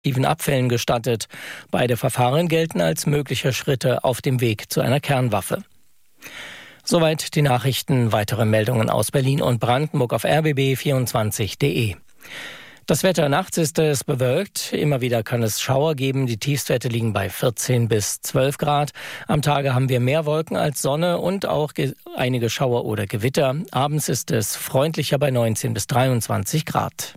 Abfällen gestattet. Beide Verfahren gelten als mögliche Schritte auf dem Weg zu einer Kernwaffe. Soweit die Nachrichten. Weitere Meldungen aus Berlin und Brandenburg auf rbb24.de. Das Wetter: nachts ist es bewölkt. Immer wieder kann es Schauer geben. Die Tiefstwerte liegen bei 14 bis 12 Grad. Am Tage haben wir mehr Wolken als Sonne und auch einige Schauer oder Gewitter. Abends ist es freundlicher bei 19 bis 23 Grad.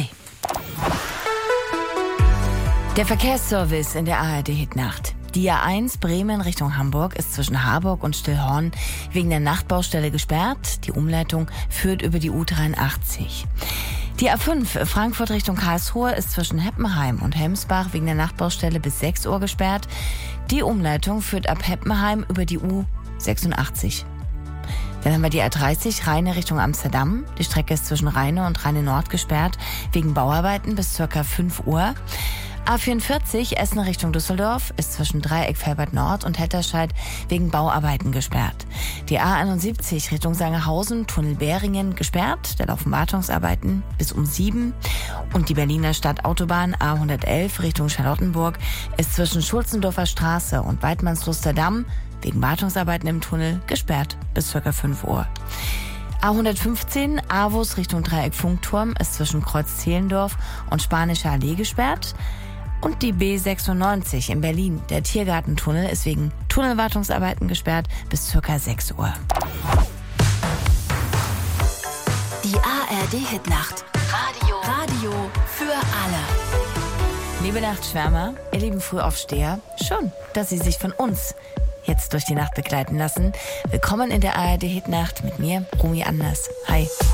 Der Verkehrsservice in der ARD-Hitnacht. Die A1 Bremen Richtung Hamburg ist zwischen Harburg und Stillhorn wegen der Nachtbaustelle gesperrt. Die Umleitung führt über die U83. Die A5 Frankfurt Richtung Karlsruhe ist zwischen Heppenheim und Helmsbach wegen der Nachtbaustelle bis 6 Uhr gesperrt. Die Umleitung führt ab Heppenheim über die U86. Dann haben wir die A30 Rheine Richtung Amsterdam. Die Strecke ist zwischen Rheine und Rheine Nord gesperrt wegen Bauarbeiten bis ca. 5 Uhr. A44 Essen Richtung Düsseldorf ist zwischen Dreieck Felbert Nord und Hetterscheid wegen Bauarbeiten gesperrt. Die A71 Richtung Sangerhausen, Tunnel Beringen gesperrt. Da laufen Wartungsarbeiten bis um 7. Und die Berliner Stadtautobahn A111 Richtung Charlottenburg ist zwischen Schulzendorfer Straße und Weidmannsluster Damm wegen Wartungsarbeiten im Tunnel gesperrt bis ca. 5 Uhr. A115 Avus Richtung Dreieck Funkturm ist zwischen Kreuz Zehlendorf und Spanische Allee gesperrt. Und die B96 in Berlin, der Tiergartentunnel, ist wegen Tunnelwartungsarbeiten gesperrt bis ca. 6 Uhr. Die ARD-Hitnacht. Radio für alle. Liebe Nachtschwärmer, ihr lieben Frühaufsteher, schön, dass Sie sich von uns jetzt durch die Nacht begleiten lassen. Willkommen in der ARD-Hitnacht mit mir, Romy Anders. Hi.